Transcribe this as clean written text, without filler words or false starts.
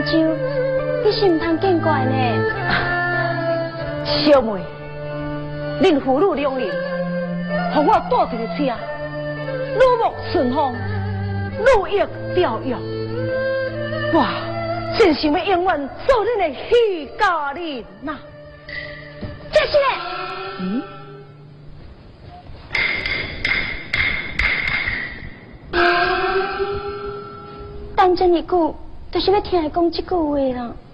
州，你是唔通见怪呢？ 小妹，恁父女两人，让我带一个车，如沐春风，如翼飘摇。我真想要永远做恁的许家人呐！ 这是嘞。等这么久，就是要听伊讲这句话啦。